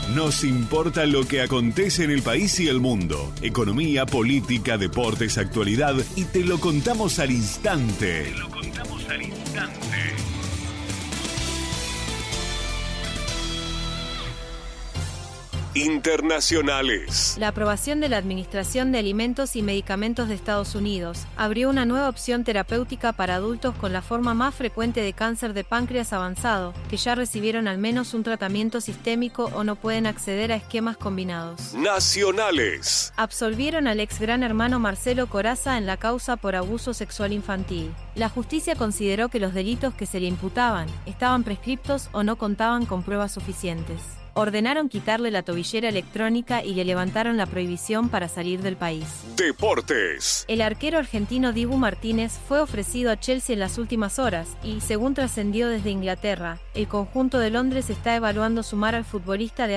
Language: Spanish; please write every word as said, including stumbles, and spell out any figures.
Nos importa lo que acontece en el país y el mundo. Economía, política, deportes, actualidad. Y te lo contamos al instante. Te lo contamos al instante. Internacionales. La aprobación de la Administración de Alimentos y Medicamentos de Estados Unidos abrió una nueva opción terapéutica para adultos con la forma más frecuente de cáncer de páncreas avanzado, que ya recibieron al menos un tratamiento sistémico o no pueden acceder a esquemas combinados. Nacionales. Absolvieron al ex gran hermano Marcelo Corazza en la causa por abuso sexual infantil. La justicia consideró que los delitos que se le imputaban estaban prescriptos o no contaban con pruebas suficientes. Ordenaron quitarle la tobillera electrónica y le levantaron la prohibición para salir del país. Deportes. El arquero argentino Dibu Martínez fue ofrecido a Chelsea en las últimas horas y, según trascendió desde Inglaterra, el conjunto de Londres está evaluando sumar al futbolista de